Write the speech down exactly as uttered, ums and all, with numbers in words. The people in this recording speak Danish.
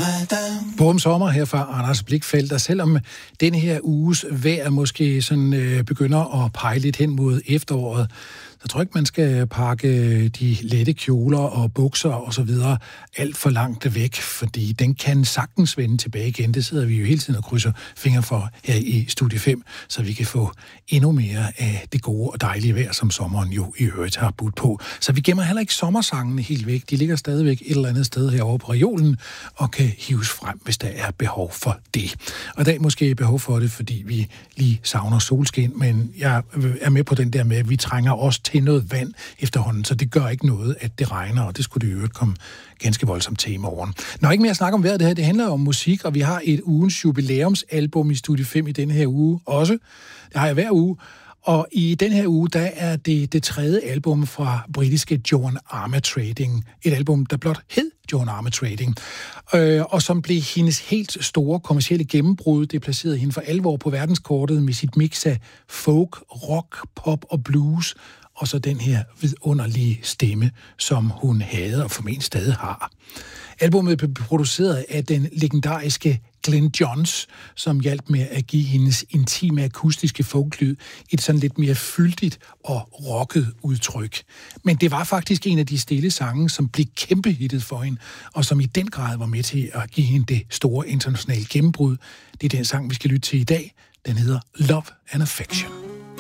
Borum sommer her fra Anders Blichfeldt, og selvom denne her uges vejr måske sådan øh, begynder at pege lidt hen mod efteråret, så tror jeg ikke, man skal pakke de lette kjoler og bukser og så videre alt for langt væk, fordi den kan sagtens vende tilbage igen. Det sidder vi jo hele tiden og krydser fingre for her i Studie fem, så vi kan få endnu mere af det gode og dejlige vejr, som sommeren jo i øvrigt har budt på. Så vi gemmer heller ikke sommersangene helt væk. De ligger stadigvæk et eller andet sted herovre på reolen og kan hives frem, hvis der er behov for det. Og i dag måske behov for det, fordi vi lige savner solskin, men jeg er med på den der med, at vi trænger også til noget vand efterhånden, så det gør ikke noget, at det regner, og det skulle det i øvrigt komme ganske voldsomt til i morgen. Nå, ikke mere at snakke om vejret det her, det handler om musik, og vi har et ugens jubilæumsalbum i Studie fem i denne her uge også. Det har jeg hver uge, og i den her uge, der er det det tredje album fra britiske Joan Armatrading. Et album, der blot hed Joan Armatrading, øh, og som blev hendes helt store kommercielle gennembrud. Det placerede hende for alvor på verdenskortet med sit mix af folk, rock, pop og blues, og så den her vidunderlige stemme, som hun havde og formentlig stadig har. Albummet blev produceret af den legendariske Glyn Johns, som hjalp med at give hendes intime akustiske folklyd et sådan lidt mere fyldigt og rocket udtryk. Men det var faktisk en af de stille sange, som blev kæmpehittet for hende, og som i den grad var med til at give hende det store internationale gennembrud. Det er den sang, vi skal lytte til i dag. Den hedder Love and Affection.